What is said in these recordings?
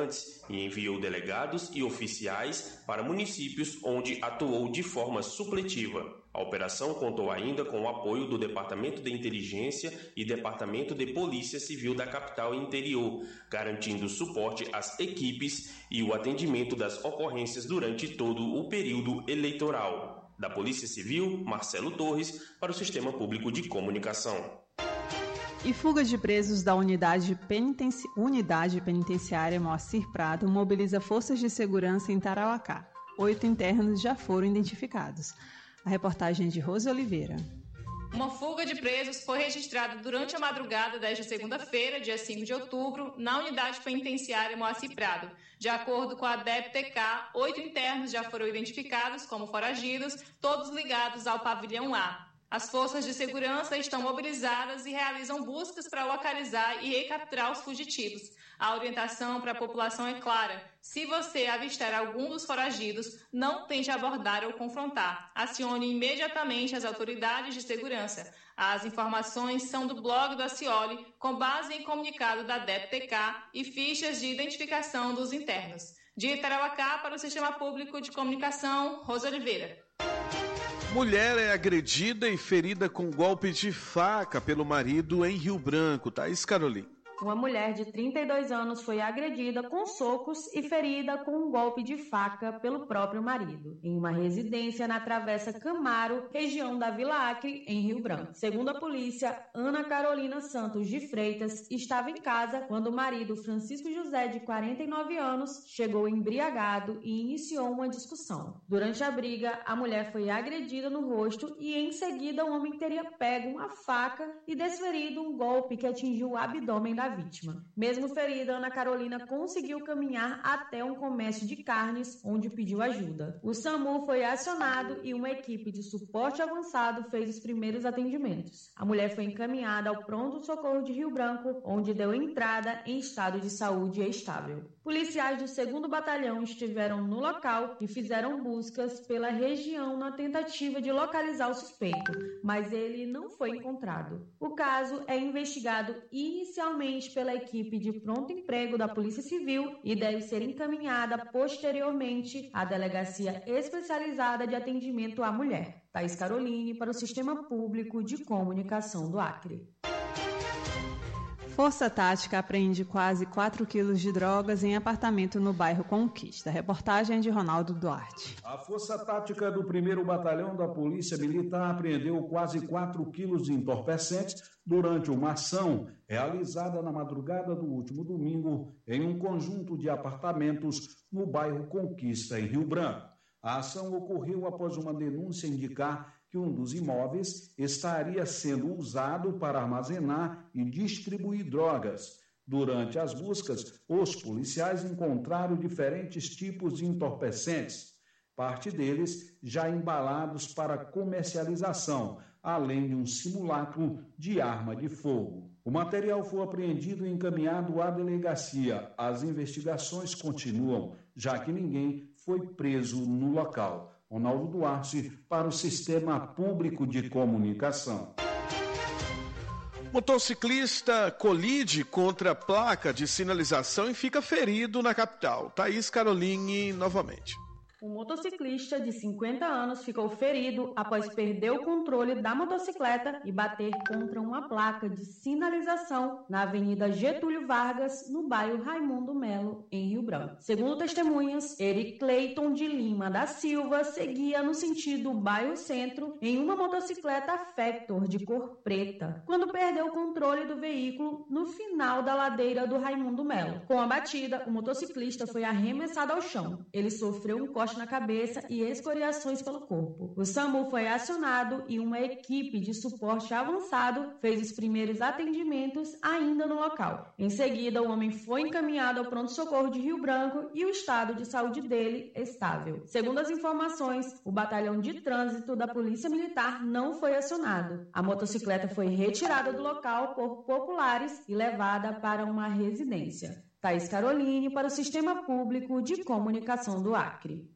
atacantes e enviou delegados e oficiais para municípios onde atuou de forma supletiva. A operação contou ainda com o apoio do Departamento de Inteligência e Departamento de Polícia Civil da capital e interior, garantindo suporte às equipes e o atendimento das ocorrências durante todo o período eleitoral. Da Polícia Civil, Marcelo Torres, para o Sistema Público de Comunicação. E fuga de presos da Unidade Penitenciária Moacir Prado mobiliza forças de segurança em Tarauacá. 8 internos já foram identificados. A reportagem de Rose Oliveira. Uma fuga de presos foi registrada durante a madrugada desta segunda-feira, dia 5 de outubro, na Unidade Penitenciária Moacir Prado. De acordo com a DEPTK, 8 internos já foram identificados como foragidos, todos ligados ao pavilhão A. As forças de segurança estão mobilizadas e realizam buscas para localizar e recapturar os fugitivos. A orientação para a população é clara: se você avistar algum dos foragidos, não tente abordar ou confrontar. Acione imediatamente as autoridades de segurança. As informações são do blog do Acioli, com base em comunicado da DEPTK e fichas de identificação dos internos. De Itarauacá, para o Sistema Público de Comunicação, Rosa Oliveira. Mulher é agredida e ferida com golpe de faca pelo marido em Rio Branco. Thaís Carolina. Uma mulher de 32 anos foi agredida com socos e ferida com um golpe de faca pelo próprio marido, em uma residência na Travessa Camaro, região da Vila Acre, em Rio Branco. Segundo a polícia, Ana Carolina Santos de Freitas estava em casa quando o marido, Francisco José, de 49 anos, chegou embriagado e iniciou uma discussão. Durante a briga, a mulher foi agredida no rosto e, em seguida, o homem teria pego uma faca e desferido um golpe que atingiu o abdômen da vítima. Mesmo ferida, Ana Carolina conseguiu caminhar até um comércio de carnes, onde pediu ajuda. O SAMU foi acionado e uma equipe de suporte avançado fez os primeiros atendimentos. A mulher foi encaminhada ao pronto-socorro de Rio Branco, onde deu entrada em estado de saúde estável. Policiais do 2º Batalhão estiveram no local e fizeram buscas pela região na tentativa de localizar o suspeito, mas ele não foi encontrado. O caso é investigado inicialmente pela equipe de pronto emprego da Polícia Civil e deve ser encaminhada posteriormente à Delegacia Especializada de Atendimento à Mulher. Thaís Caroline, para o Sistema Público de Comunicação do Acre. Força Tática apreende quase 4 quilos de drogas em apartamento no bairro Conquista. Reportagem de Ronaldo Duarte. A Força Tática do 1º Batalhão da Polícia Militar apreendeu quase 4 quilos de entorpecentes durante uma ação realizada na madrugada do último domingo em um conjunto de apartamentos no bairro Conquista, em Rio Branco. A ação ocorreu após uma denúncia indicar que um dos imóveis estaria sendo usado para armazenar e distribuir drogas. Durante as buscas, os policiais encontraram diferentes tipos de entorpecentes, parte deles já embalados para comercialização, além de um simulacro de arma de fogo. O material foi apreendido e encaminhado à delegacia. As investigações continuam, já que ninguém foi preso no local. Ronaldo Duarte, para o Sistema Público de Comunicação. Motociclista colide contra a placa de sinalização e fica ferido na capital. Thaís Caroline, novamente. Um motociclista de 50 anos ficou ferido após perder o controle da motocicleta e bater contra uma placa de sinalização na Avenida Getúlio Vargas, no bairro Raimundo Melo, em Rio Branco. Segundo testemunhas, Eric Cleiton de Lima da Silva seguia no sentido bairro Centro em uma motocicleta Factor de cor preta, quando perdeu o controle do veículo no final da ladeira do Raimundo Melo. Com a batida, o motociclista foi arremessado ao chão. Ele sofreu um corte na cabeça e escoriações pelo corpo. O SAMU foi acionado e uma equipe de suporte avançado fez os primeiros atendimentos ainda no local. Em seguida, o homem foi encaminhado ao pronto-socorro de Rio Branco e o estado de saúde dele estável. Segundo as informações, o batalhão de trânsito da Polícia Militar não foi acionado. A motocicleta foi retirada do local por populares e levada para uma residência. Thaís Caroline, para o Sistema Público de Comunicação do Acre.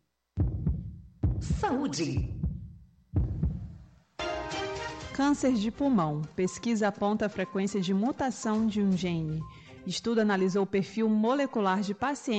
Saúde. Câncer de pulmão. Pesquisa aponta a frequência de mutação de um gene. Estudo analisou o perfil molecular de pacientes